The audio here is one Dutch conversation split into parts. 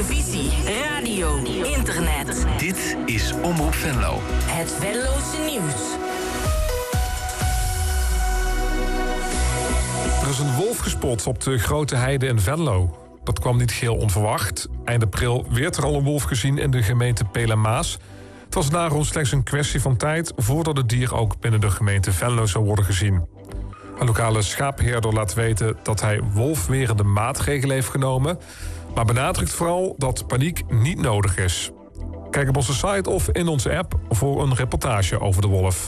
televisie, radio, internet. Dit is Omroep Venlo. Het Venlose nieuws. Er is een wolf gespot op de Grote Heide in Venlo. Dat kwam niet geheel onverwacht. Eind april werd er al een wolf gezien in de gemeente Pelemaas. Het was daarom slechts een kwestie van tijd voordat het dier ook binnen de gemeente Venlo zou worden gezien. Een lokale schaapherder laat weten dat hij wolfwerende maatregelen heeft genomen, maar benadrukt vooral dat paniek niet nodig is. Kijk op onze site of in onze app voor een reportage over de wolf.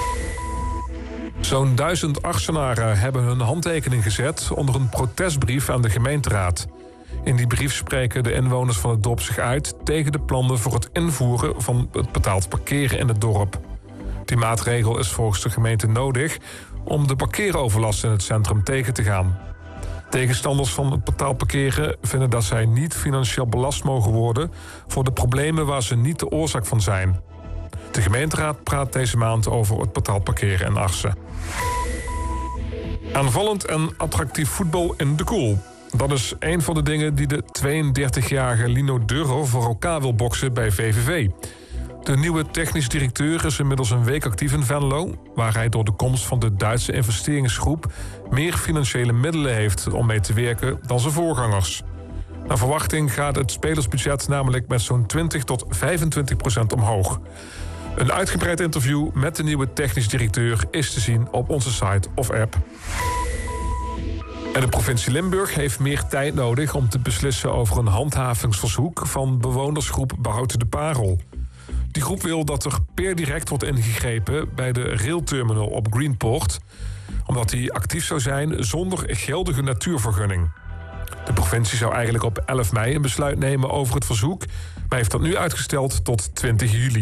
Zo'n 1000 Arsenaren hebben hun handtekening gezet onder een protestbrief aan de gemeenteraad. In die brief spreken de inwoners van het dorp zich uit tegen de plannen voor het invoeren van het betaald parkeren in het dorp. Die maatregel is volgens de gemeente nodig om de parkeeroverlast in het centrum tegen te gaan. Tegenstanders van het betaald parkeren vinden dat zij niet financieel belast mogen worden voor de problemen waar ze niet de oorzaak van zijn. De gemeenteraad praat deze maand over het betaald parkeren in Arsen. Aanvallend en attractief voetbal in de Koel. Dat is een van de dingen die de 32-jarige Lino Durrer voor elkaar wil boksen bij VVV. De nieuwe technisch directeur is inmiddels een week actief in Venlo, waar hij door de komst van de Duitse investeringsgroep meer financiële middelen heeft om mee te werken dan zijn voorgangers. Naar verwachting gaat het spelersbudget namelijk met zo'n 20 tot 25% omhoog. Een uitgebreid interview met de nieuwe technisch directeur is te zien op onze site of app. En de provincie Limburg heeft meer tijd nodig om te beslissen over een handhavingsverzoek van bewonersgroep Behoud de Parel. Die groep wil dat er per direct wordt ingegrepen bij de railterminal op Greenport, omdat die actief zou zijn zonder geldige natuurvergunning. De provincie zou eigenlijk op 11 mei een besluit nemen over het verzoek, maar heeft dat nu uitgesteld tot 20 juli.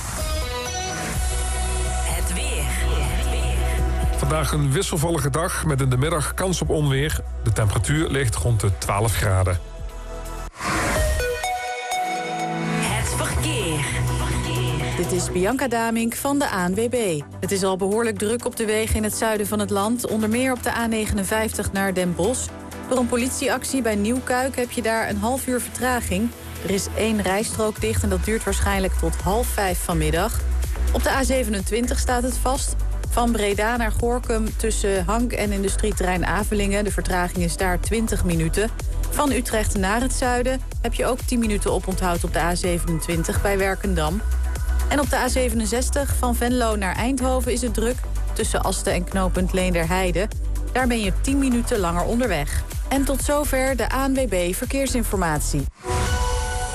Het weer. Vandaag een wisselvallige dag met in de middag kans op onweer. De temperatuur ligt rond de 12 graden. Het verkeer. Dit is Bianca Damink van de ANWB. Het is al behoorlijk druk op de wegen in het zuiden van het land. Onder meer op de A59 naar Den Bosch. Door een politieactie bij Nieuwkuik heb je daar een half uur vertraging. Er is 1 rijstrook dicht en dat duurt waarschijnlijk tot 4:30 vanmiddag. Op de A27 staat het vast. Van Breda naar Gorinchem tussen Hank en industrieterrein Avelingen. De vertraging is daar 20 minuten. Van Utrecht naar het zuiden heb je ook 10 minuten oponthoud op de A27 bij Werkendam. En op de A67 van Venlo naar Eindhoven is het druk tussen Asten en knooppunt Leenderheide. Daar ben je 10 minuten langer onderweg. En tot zover de ANWB Verkeersinformatie.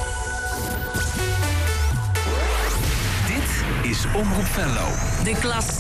Dit is Omroep Venlo. De klas.